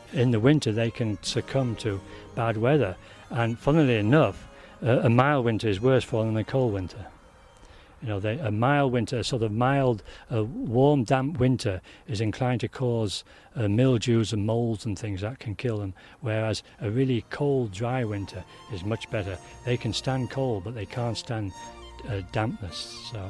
in the winter they can succumb to bad weather. And funnily enough, a mild winter is worse for them than a cold winter. You know, a mild winter, a sort of mild, warm, damp winter is inclined to cause mildews and molds and things that can kill them, whereas a really cold, dry winter is much better. They can stand cold, but they can't stand dampness. So.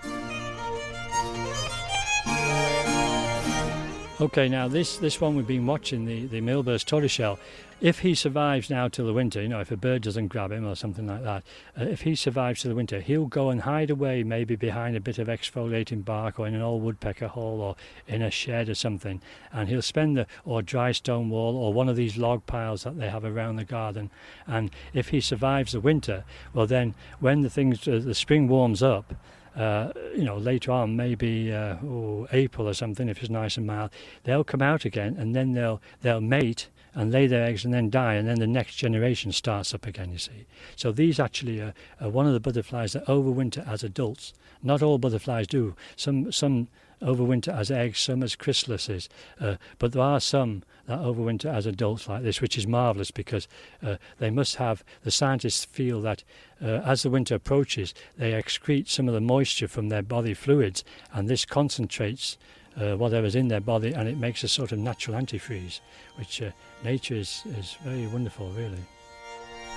Okay, now this one we've been watching, the Milbur's tortoiseshell. If he survives now till the winter, you know, if a bird doesn't grab him or something like that, if he survives till the winter, he'll go and hide away maybe behind a bit of exfoliating bark or in an old woodpecker hole or in a shed or something, and he'll spend or dry stone wall or one of these log piles that they have around the garden. And if he survives the winter, well then when the spring warms up, you know, later on, maybe April or something, if it's nice and mild, they'll come out again, and then they'll mate and lay their eggs and then die, and then the next generation starts up again, you see. So these actually are one of the butterflies that overwinter as adults. Not all butterflies do. Some overwinter as eggs, some as chrysalises, but there are some that overwinter as adults like this, which is marvellous because they must have, the scientists feel that as the winter approaches, they excrete some of the moisture from their body fluids, and this concentrates whatever's in their body, and it makes a sort of natural antifreeze, which nature is very wonderful, really.